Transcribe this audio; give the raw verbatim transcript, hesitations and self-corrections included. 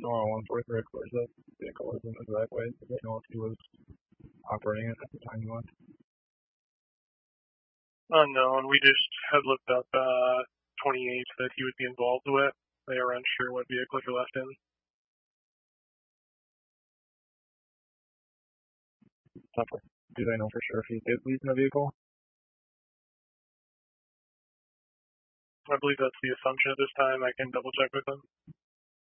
Oh, one forty-three, of course, that vehicle was in the driveway. Did they know if he was operating it at the time he went? Unknown. We just had looked up uh, twenty-eight that he would be involved with. They are unsure what vehicle he left in. Tougher. Do they know for sure if he did leave in a vehicle? I believe that's the assumption at this time. I can double check with them.